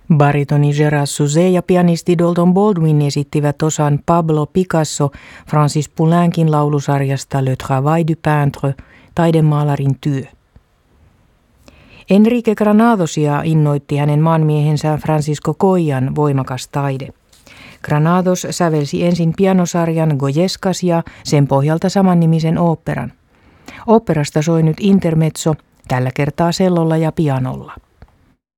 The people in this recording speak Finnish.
Baritoni Gerard Souzet ja pianisti Dalton Baldwin esittivät osan Pablo Picasso Francis Poulenquin laulusarjasta Le Travail du Peintre, taidemaalarin työ. Enrique Granadosia innoitti hänen maanmiehensä Francisco Goyan voimakas taide. Granados sävelsi ensin pianosarjan Goyescas ja sen pohjalta samannimisen oopperan. Oopperasta soi nyt intermezzo, tällä kertaa sellolla ja pianolla.